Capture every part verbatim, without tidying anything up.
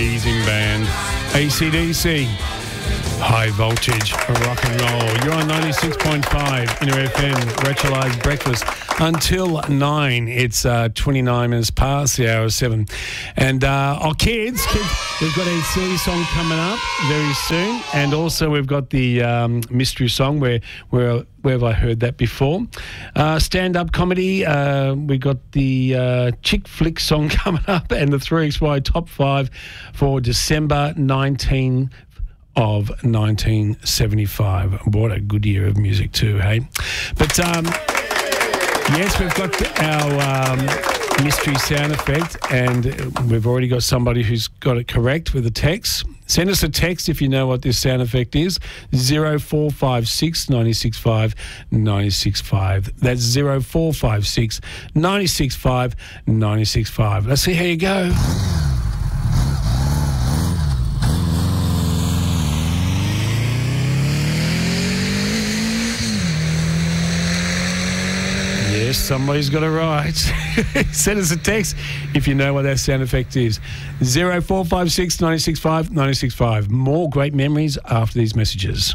Easing band, A C D C, high voltage rock and roll. You're on ninety-six point five Inner F M, Ritualized Breakfast. Until nine, it's uh, twenty-nine minutes past the hour of seven. And, uh, oh, kids, kids, we've got a silly song coming up very soon. And also we've got the um, mystery song, where, where, where have I heard that before? Uh, stand-up comedy, uh, we got the uh, chick flick song coming up, and the three X Y top five for December nineteenth of nineteen seventy-five. What a good year of music too, hey? But, um... yes, we've got our um, mystery sound effect, and we've already got somebody who's got it correct with a text. Send us a text if you know what this sound effect is. zero four five six, nine six five, nine six five. That's zero four five six, nine six five, nine six five. Let's see how you go. Yes, somebody's got it right. Send us a text if you know what that sound effect is. zero four five six, nine six five, nine six five. More great memories after these messages.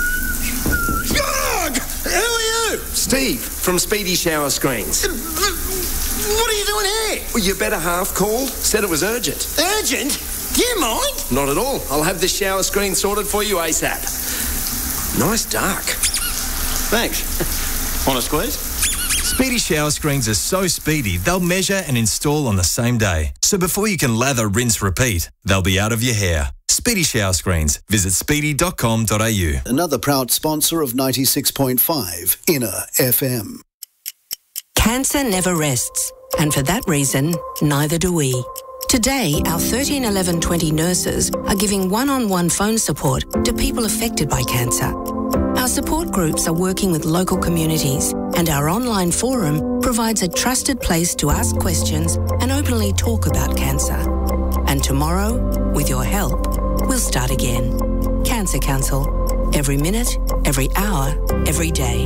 Gog! Who are you? Steve, from Speedy Shower Screens. What are you doing here? Well, your better half called, said it was urgent. Urgent? Do you mind? Not at all. I'll have this shower screen sorted for you ASAP. Nice dark. Thanks. Want a squeeze? Speedy Shower Screens are so speedy, they'll measure and install on the same day. So before you can lather, rinse, repeat, they'll be out of your hair. Speedy Shower Screens. Visit speedy dot com dot a u. Another proud sponsor of ninety-six point five Inner F M. Cancer never rests, and for that reason, neither do we. Today, our thirteen eleven twenty nurses are giving one-on-one phone support to people affected by cancer. Our support groups are working with local communities, and our online forum provides a trusted place to ask questions and openly talk about cancer. And tomorrow, with your help, we'll start again. Cancer Council. Every minute, every hour, every day.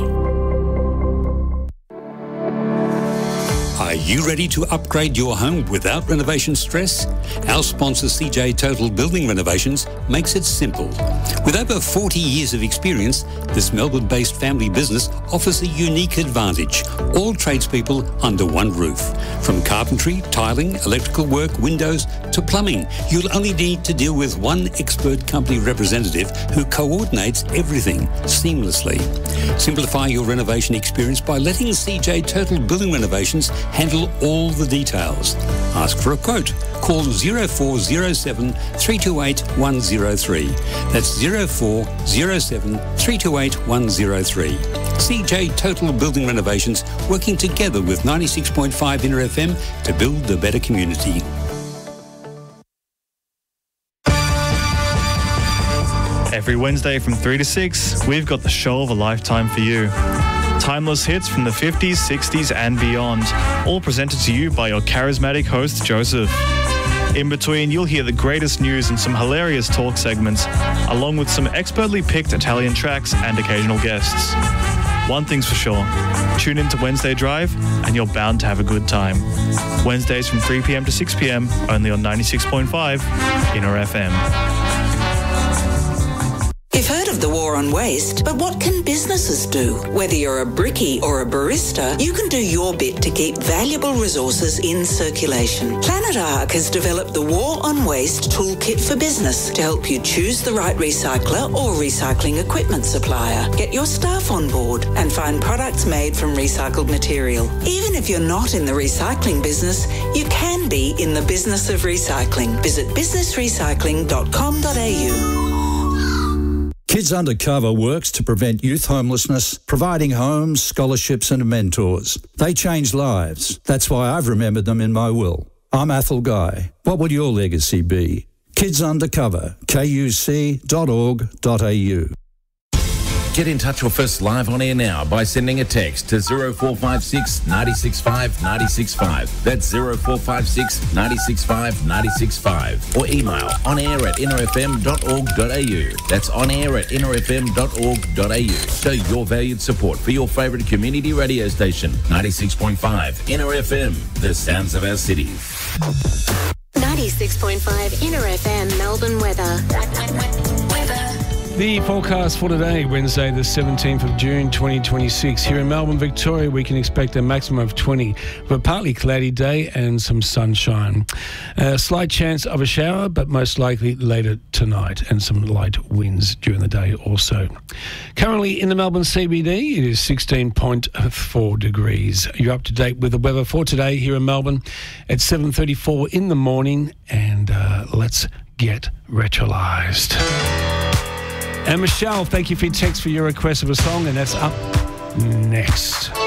Are you ready to upgrade your home without renovation stress? Our sponsor C J Total Building Renovations makes it simple. With over forty years of experience, this Melbourne-based family business offers a unique advantage. All tradespeople under one roof. From carpentry, tiling, electrical work, windows to plumbing, you'll only need to deal with one expert company representative who coordinates everything seamlessly. Simplify your renovation experience by letting C J Total Building Renovations handle all the details. Ask for a quote. Call zero four zero seven, three two eight, one zero three. That's zero four zero seven, three two eight, one zero three. C J Total Building Renovations, working together with ninety-six point five Inner F M to build a better community. Every Wednesday from three to six, we've got the show of a lifetime for you. Timeless hits from the fifties, sixties and beyond, all presented to you by your charismatic host, Joseph. In between, you'll hear the greatest news and some hilarious talk segments, along with some expertly picked Italian tracks and occasional guests. One thing's for sure, tune into Wednesday Drive and you're bound to have a good time. Wednesdays from three p.m. to six p.m, only on ninety-six point five Inner F M. You've heard of the war on waste, but what can businesses do? Whether you're a brickie or a barista, you can do your bit to keep valuable resources in circulation. Planet Ark has developed the War on Waste Toolkit for Business to help you choose the right recycler or recycling equipment supplier. Get your staff on board and find products made from recycled material. Even if you're not in the recycling business, you can be in the business of recycling. Visit business recycling dot com dot a u. Kids Undercover works to prevent youth homelessness, providing homes, scholarships and mentors. They change lives. That's why I've remembered them in my will. I'm Athol Guy. What would your legacy be? Kids Undercover, k u c dot org dot a u. Get in touch with us live on air now by sending a text to zero four five six, nine six five, nine six five. That's zero four five six, nine six five, nine six five. Or email onair at inner f m dot org dot a u. That's onair at inner f m dot org dot a u. Show your valued support for your favourite community radio station, ninety-six point five Inner F M, the sounds of our city. ninety-six ninety-six point five Inner F M Melbourne weather. The forecast for today, Wednesday the seventeenth of June twenty twenty-six. Here in Melbourne, Victoria, we can expect a maximum of twenty for a partly cloudy day and some sunshine. A slight chance of a shower, but most likely later tonight, and some light winds during the day also. Currently in the Melbourne C B D, it is sixteen point four degrees. You're up to date with the weather for today here in Melbourne at seven thirty-four in the morning, and uh, let's get retrolised. And Michelle, thank you for your text for your request of a song, and that's up next.